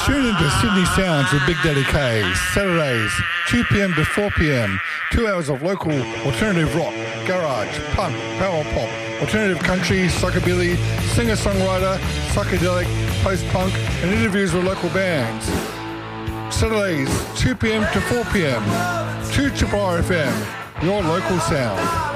Tune into Sydney Sounds with Big Daddy K. Saturdays, 2 p.m. to 4 p.m. 2 hours of local alternative rock, garage, punk, power pop, alternative country, psychobilly, singer-songwriter, psychedelic, post-punk, and interviews with local bands. Saturdays, 2 p.m. to 4 p.m. 2 RFM, your local sound.